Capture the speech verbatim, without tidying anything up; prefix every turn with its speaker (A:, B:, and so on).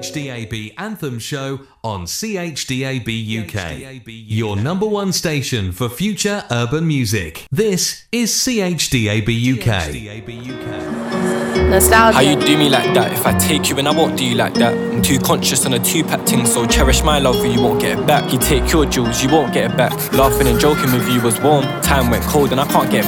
A: H D A B Anthem Show on C H D A B U K, your number one station for future urban music. This is C H D A B U K.
B: Nostalgia.
C: How you do me like that? If I take you and I won't do you like that. I'm too conscious on a two-pack ting, so cherish my love or you won't get it back. You take your jewels, you won't get it back. Laughing and joking with you was warm. Time went cold and I can't get